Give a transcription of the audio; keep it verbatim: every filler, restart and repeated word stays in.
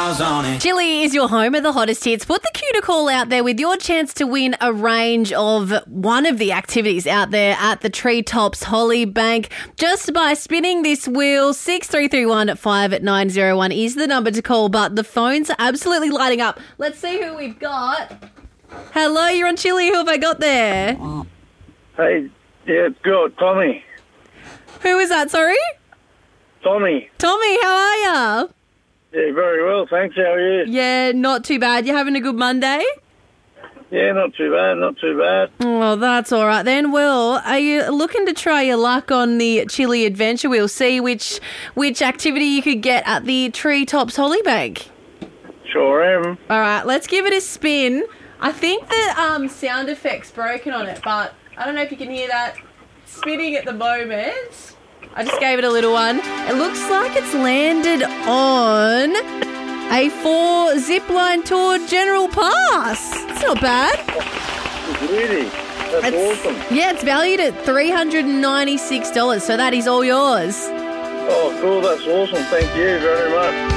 miles on it. Chili is your home of the hottest hits. Put the cue to call out there with your chance to win a range of one of the activities out there at the Treetops Hollybank. Just by spinning this wheel, six three three one five nine zero one is the number to call, but the phones are absolutely lighting up. Let's see who we've got. Hello, you're on Chili. Who have I got there? Hey, yeah, it's good. Tommy. Who is that, sorry? Tommy. Tommy, how are ya? Yeah, very well, thanks. How are you? Yeah, not too bad. You having a good Monday? Yeah, not too bad, not too bad. Oh, that's all right then. Well, are you looking to try your luck on the Chili Adventure Wheel? See which which activity you could get at the Treetops Hollybank. Sure am. All right, let's give it a spin. I think the um, sound effect's broken on it, but I don't know if you can hear that spinning at the moment. I just gave it a little one. It looks like it's landed on a four zipline tour general pass. It's not bad. Really? That's It's- awesome. Yeah, it's valued at three hundred ninety-six dollars, so that is all yours. Oh, cool. That's awesome. Thank you very much.